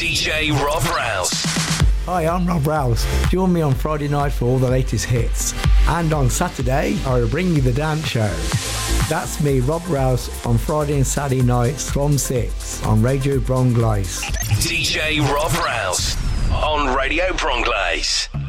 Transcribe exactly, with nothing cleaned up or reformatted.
D J Rob Rouse. Hi, I'm Rob Rouse. Join me on Friday night for all the latest hits. And on Saturday, I will bring you the dance show. That's me, Rob Rouse, on Friday and Saturday nights from six on Radio Bronglaise. D J Rob Rouse on Radio Bronglaise.